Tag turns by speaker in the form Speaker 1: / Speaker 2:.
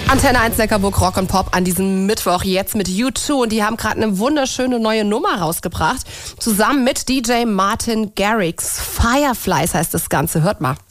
Speaker 1: Antenne 1 Neckarburg Rock und Pop an diesem Mittwoch jetzt mit U2 und die haben gerade eine wunderschöne neue Nummer rausgebracht, zusammen mit DJ Martin Garrix. Fireflies heißt das Ganze, hört mal.